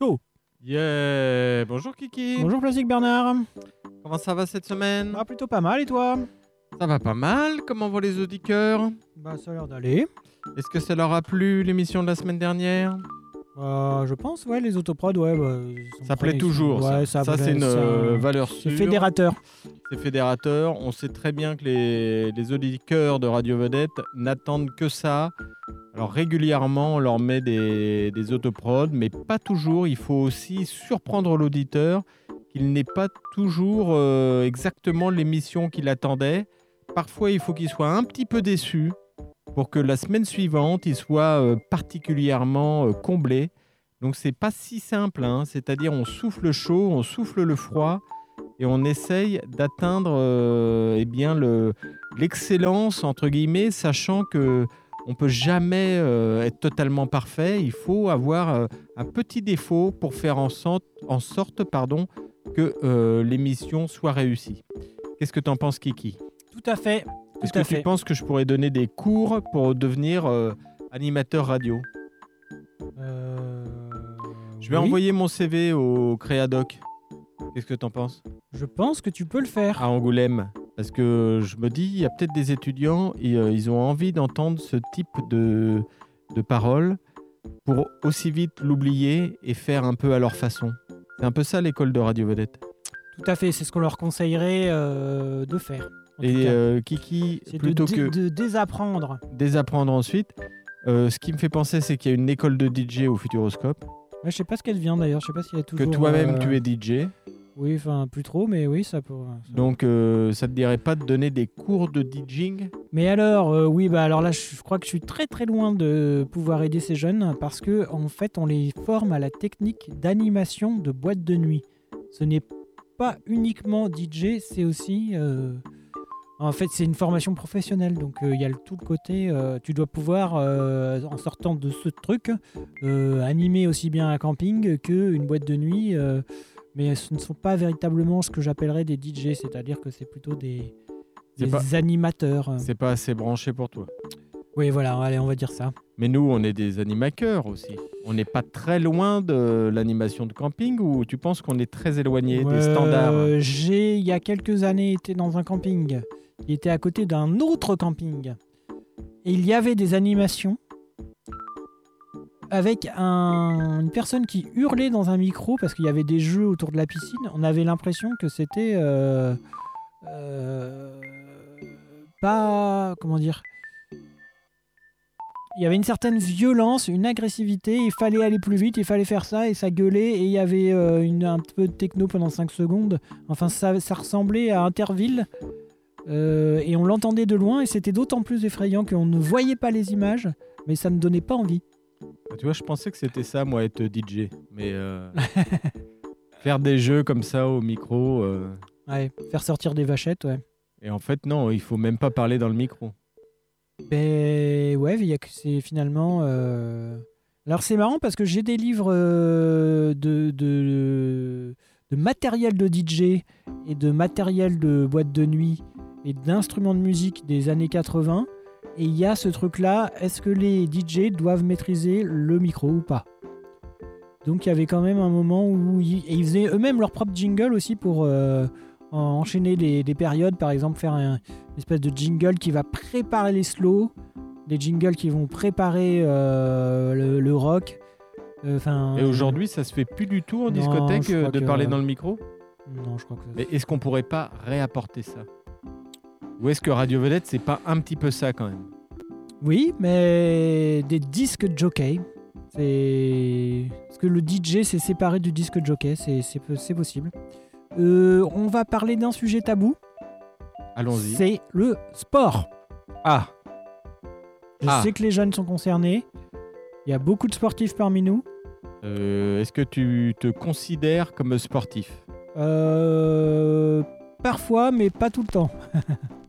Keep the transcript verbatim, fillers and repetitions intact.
Oh. Yeah. Bonjour Kiki. Bonjour Plastique Bernard. Comment ça va cette semaine? Bah, plutôt pas mal, et toi? Ça va pas mal. Comment vont les auditeurs? Bah, ça a l'air d'aller. Est-ce que ça leur a plu l'émission de la semaine dernière? Euh, je pense, ouais, les autoprods, ouais. Bah, ça plaît toujours, ouais, ça. Ça, ça c'est une ça... valeur sûre. C'est fédérateur. C'est fédérateur. On sait très bien que les, les auditeurs de Radio Vedette n'attendent que ça. Alors régulièrement, on leur met des, des autoprods, mais pas toujours. Il faut aussi surprendre l'auditeur qu'il n'ait pas toujours euh, exactement l'émission qu'il attendait. Parfois, il faut qu'il soit un petit peu déçu pour que la semaine suivante, il soit euh, particulièrement euh, comblé. Donc, c'est pas si simple, hein. C'est-à-dire on souffle chaud, on souffle le froid et on essaye d'atteindre euh, eh bien, le, l'excellence, entre guillemets, sachant que on ne peut jamais euh, être totalement parfait. Il faut avoir euh, un petit défaut pour faire en sorte, en sorte pardon, que euh, l'émission soit réussie. Qu'est-ce que tu en penses, Kiki? Tout à fait. Est-ce Tout à que tu fait. penses que je pourrais donner des cours pour devenir euh, animateur radio? euh... Je vais oui. envoyer mon C V au Créadoc. Qu'est-ce que tu en penses? Je pense que tu peux le faire. À Angoulême. Parce que je me dis, il y a peut-être des étudiants et euh, ils ont envie d'entendre ce type de, de paroles pour aussi vite l'oublier et faire un peu à leur façon. C'est un peu ça l'école de Radio Vedette. Tout à fait, c'est ce qu'on leur conseillerait euh, de faire. Et euh, Kiki, c'est plutôt de, que de désapprendre. Désapprendre ensuite, euh, ce qui me fait penser, c'est qu'il y a une école de D J au Futuroscope. Ouais, je sais pas ce qu'elle devient d'ailleurs, je sais pas s'il y a toujours... Que toi-même euh... tu es D J. Oui, enfin plus trop, mais oui, ça peut... Ça... Donc euh, ça te dirait pas de donner des cours de DJing? Mais alors, euh, oui, bah alors là, je crois que je suis très très loin de pouvoir aider ces jeunes parce que en fait, on les forme à la technique d'animation de boîte de nuit. Ce n'est pas uniquement D J, c'est aussi... Euh... En fait, c'est une formation professionnelle, donc il euh, y a le, tout le côté... Euh, tu dois pouvoir, euh, en sortant de ce truc, euh, animer aussi bien un camping qu'une boîte de nuit... Euh, mais ce ne sont pas véritablement ce que j'appellerais des D J, c'est-à-dire que c'est plutôt des, des pas, animateurs. C'est pas assez branché pour toi. Oui, voilà, allez, on va dire ça. Mais nous, on est des animateurs aussi. On n'est pas très loin de l'animation de camping, ou tu penses qu'on est très éloigné euh, des standards? J'ai, il y a quelques années, été dans un camping qui était à côté d'un autre camping. Et il y avait des animations avec un, une personne qui hurlait dans un micro parce qu'il y avait des jeux autour de la piscine. On avait l'impression que c'était euh, euh, pas... Comment dire? Il y avait une certaine violence, une agressivité. Il fallait aller plus vite, il fallait faire ça, et ça gueulait. Et il y avait euh, une, un peu de techno pendant cinq secondes. Enfin, ça, ça ressemblait à Interville. Euh, et on l'entendait de loin, et c'était d'autant plus effrayant qu'on ne voyait pas les images, mais ça ne donnait pas envie. Tu vois, je pensais que c'était ça, moi, être D J. Mais euh, faire des jeux comme ça au micro... Euh... Ouais, faire sortir des vachettes, ouais. Et en fait, non, il faut même pas parler dans le micro. Ben ouais, il y a que c'est finalement... Euh... Alors c'est marrant parce que j'ai des livres euh, de, de, de matériel de D J et de matériel de boîte de nuit et d'instruments de musique des années quatre-vingts. Et il y a ce truc-là, est-ce que les D J doivent maîtriser le micro ou pas? Donc il y avait quand même un moment où ils, et ils faisaient eux-mêmes leur propre jingle aussi pour euh, enchaîner les, les périodes. Par exemple, faire un, une espèce de jingle qui va préparer les slows, des jingles qui vont préparer euh, le, le rock. Enfin. Et aujourd'hui, ça se fait plus du tout en non, discothèque de que... parler dans le micro? Non, je crois que ça... Mais est-ce qu'on pourrait pas réapporter ça? Ou est-ce que Radio Vedette, c'est pas un petit peu ça quand même? Oui, mais des disques jockey, c'est... Parce que le D J s'est séparé du disque jockey, c'est, c'est, c'est possible. Euh, on va parler d'un sujet tabou. Allons-y. C'est le sport. Ah. Je ah. sais que les jeunes sont concernés. Il y a beaucoup de sportifs parmi nous. Euh, est-ce que tu te considères comme sportif? Euh... Parfois, mais pas tout le temps.